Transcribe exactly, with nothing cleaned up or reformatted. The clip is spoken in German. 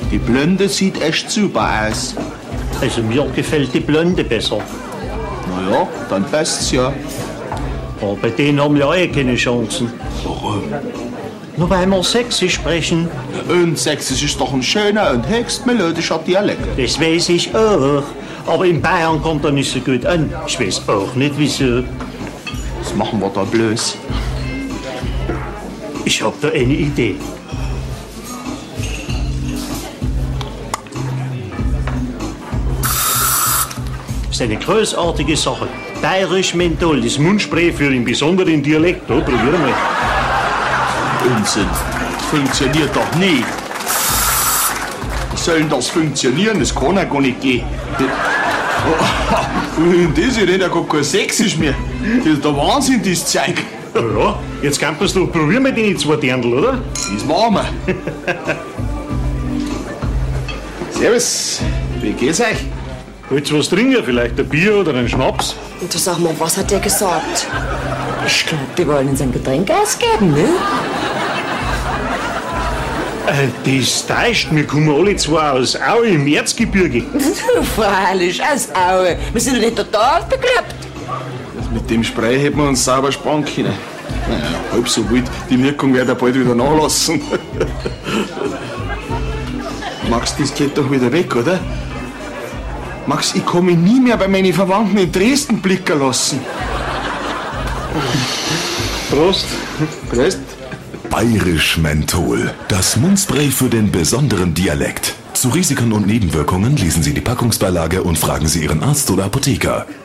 Die Blonde sieht echt super aus. Also mir gefällt die Blonde besser. Na ja, dann passt's ja. Aber bei denen haben wir ja eh keine Chancen. Warum? Nur weil wir Sächsisch sprechen. Und Sächsisch ist doch ein schöner und höchst melodischer Dialekt. Das weiß ich auch. Aber in Bayern kommt er nicht so gut an. Ich weiß auch nicht wieso. Was machen wir da bloß? Ich hab da eine Idee. Das ist eine großartige Sache. Bayerisch Menthol, das Mundspray für den besonderen Dialekt. Oh, probier mal. Unsinn. Funktioniert doch nie. Wie soll denn das funktionieren? Das kann ja gar nicht gehen. Und das ist ja gar kein Sächsisch mehr. Das ist der Wahnsinn, das Zeug. Ja, jetzt kannst du es doch probieren mit den zwei Dirndl, oder? Das machen wir. Servus, wie geht's euch? Willst du was trinken? Vielleicht ein Bier oder einen Schnaps? Und du sag mal, was hat der gesagt? Ich glaube, die wollen uns ein Getränk ausgeben, ne? Äh, das täuscht. Wir kommen alle zwei aus Aue im Erzgebirge. Freilich, aus Aue. Wir sind doch nicht total bekloppt. Mit dem Spray hätten wir uns sauber sparen können. Naja, halb so wild. Die Wirkung wird er bald wieder nachlassen. Max, das geht doch wieder weg, oder? Max, ich kann mich nie mehr bei meinen Verwandten in Dresden blicken lassen. Prost. Prost. Bayerisch Menthol, das Mundspray für den besonderen Dialekt. Zu Risiken und Nebenwirkungen lesen Sie die Packungsbeilage und fragen Sie Ihren Arzt oder Apotheker.